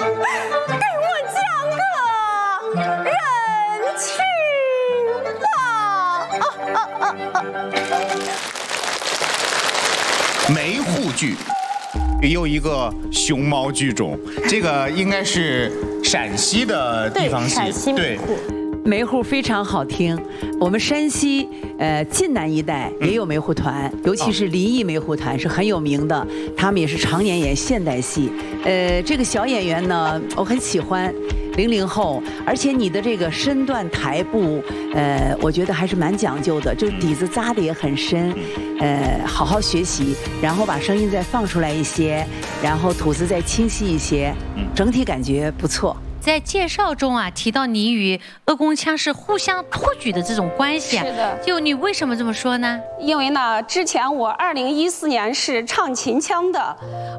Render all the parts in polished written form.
给我讲个人情吧！ 梅户剧有一个熊猫剧种，这个应该是陕西的地方戏， 陕西梅户。 梅户非常好听，我们山西晋南一带也有梅户团，尤其是临沂梅户团是很有名的，他们也是常年演现代戏。这个小演员呢，我很喜欢，00后，而且你的这个身段台步，我觉得还是蛮讲究的，就是底子扎的也很深，好好学习，然后把声音再放出来一些，然后吐字再清晰一些，整体感觉不错。 在介绍中啊，提到你与阿公腔是互相托举的这种关系啊。 是的。 就你为什么这么说呢？ 因为呢，之前我2014年是唱秦腔的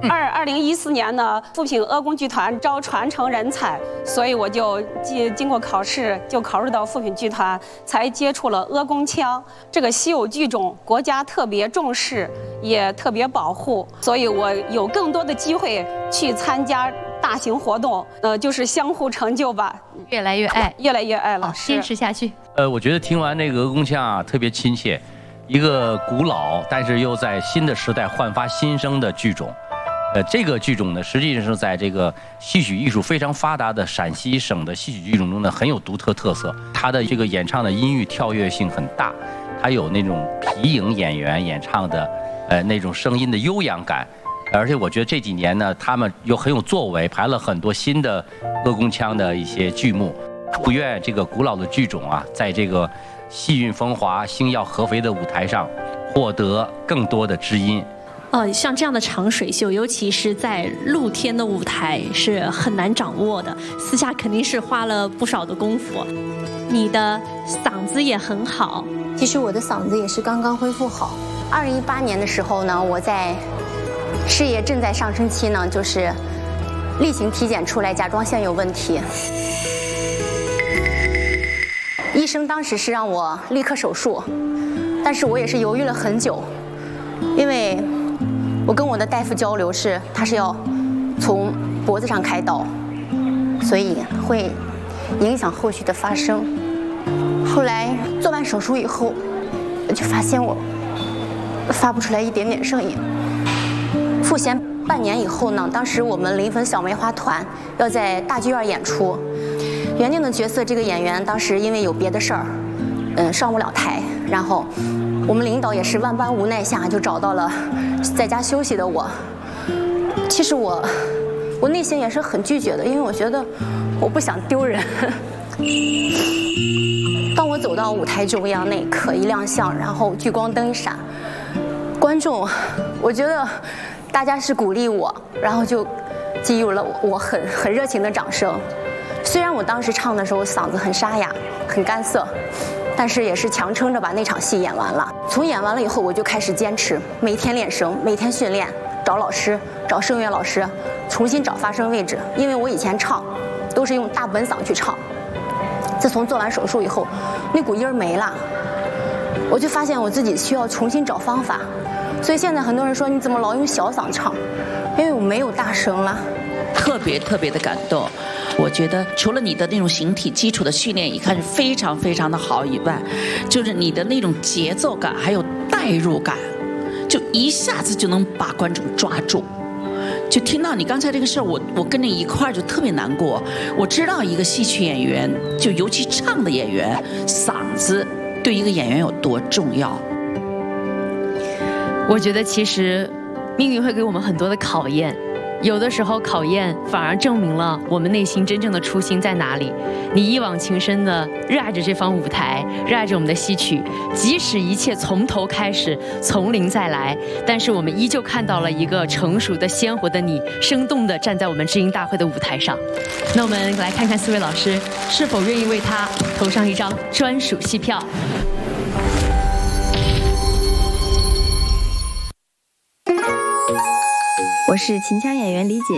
，2014年呢，富平阿公剧团招传承人才，所以我就经过考试，就考入到富平剧团，才接触了阿公腔这个稀有剧种，国家特别重视，也特别保护，所以我有更多的机会去参加大型活动，就是相互成就吧， 越来越爱， 越来越爱了， 坚持下去。 我觉得听完那个阿公腔啊，特别亲切，一个古老但是又在新的时代焕发新生的剧种。这个剧种呢，实际上是在这个戏曲艺术非常发达的陕西省的戏曲剧种中呢，很有独特特色。它的这个演唱的音域跳跃性很大，它有那种皮影演员演唱的，那种声音的悠扬感。而且我觉得这几年呢，他们又很有作为，排了很多新的阿公腔的一些剧目。祝愿这个古老的剧种啊，在这个气韵风华、星耀合肥的舞台上，获得更多的知音。 像这样的长水袖，尤其是在露天的舞台是很难掌握的，私下肯定是花了不少的功夫。你的嗓子也很好， 其实我的嗓子也是刚刚恢复好。2018年的时候呢，我在事业正在上升期呢，就是例行体检出来甲状腺有问题，医生当时是让我立刻手术，但是我也是犹豫了很久，因为我跟我的大夫交流是，他是要从脖子上开刀，所以会影响后续的发生。后来做完手术以后，我就发现我发不出来一点点声音。赋闲半年以后呢，当时我们临汾小梅花团要在大剧院演出，原定的角色这个演员当时因为有别的事儿，上不了台，然后我们领导也是万般无奈下就找到了在家休息的我。其实我内心也是很拒绝的，因为我觉得我不想丢人。当我走到舞台中央那一刻，一亮相，然后聚光灯一闪，观众，我觉得大家是鼓励我，然后就给予了我很热情的掌声。虽然我当时唱的时候嗓子很沙哑，很干涩，但是也是强撑着把那场戏演完了。从演完了以后，我就开始坚持，每天练声，每天训练，找老师，找声乐老师，重新找发声位置。因为我以前唱都是用大本嗓去唱，自从做完手术以后，那股音儿没了，我就发现我自己需要重新找方法。所以现在很多人说你怎么老用小嗓唱，因为我没有大声了。 特别的感动。我觉得除了你的那种形体基础的训练一开始非常的好以外，就是你的那种节奏感还有代入感，就一下子就能把观众抓住。就听到你刚才这个事儿，我跟着一块儿就特别难过。我知道一个戏曲演员，就尤其唱的演员，嗓子对一个演员有多重要。 我觉得其实命运会给我们很多的考验，有的时候考验反而证明了我们内心真正的初心在哪里。你一往情深的热爱着这方舞台，热爱着我们的戏曲，即使一切从头开始，从零再来，但是我们依旧看到了一个成熟的鲜活的你，生动的站在我们知音大会的舞台上。那我们来看看4位老师是否愿意为他投上一张专属戏票。 我是秦腔演员李锦。